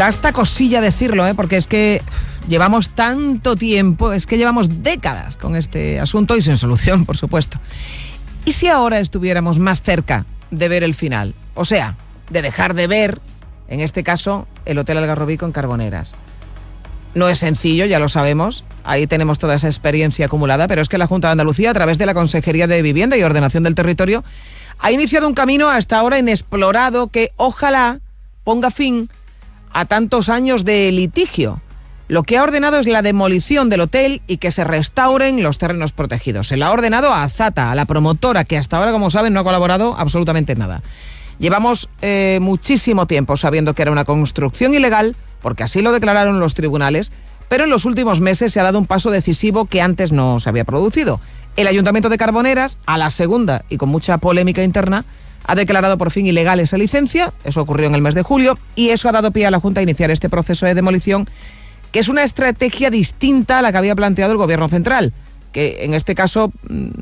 Da hasta cosilla decirlo, porque es que llevamos tanto tiempo, es que llevamos décadas con este asunto y sin solución, por supuesto. ¿Y si ahora estuviéramos más cerca de ver el final? O sea, de dejar de ver, en este caso, el Hotel Algarrobico en Carboneras. No es sencillo, ya lo sabemos, ahí tenemos toda esa experiencia acumulada, pero es que la Junta de Andalucía, a través de la Consejería de Vivienda y Ordenación del Territorio, ha iniciado un camino hasta ahora inexplorado que ojalá ponga fin a tantos años de litigio. Lo que ha ordenado es la demolición del hotel y que se restauren los terrenos protegidos. Se la ha ordenado a Azata, a la promotora, que hasta ahora, como saben, no ha colaborado absolutamente nada. Llevamos muchísimo tiempo sabiendo que era una construcción ilegal, porque así lo declararon los tribunales, pero en los últimos meses se ha dado un paso decisivo que antes no se había producido. El Ayuntamiento de Carboneras, a la segunda y con mucha polémica interna, ha declarado por fin ilegal esa licencia. Eso ocurrió en el mes de julio y eso ha dado pie a la Junta a iniciar este proceso de demolición, que es una estrategia distinta a la que había planteado el Gobierno central, que en este caso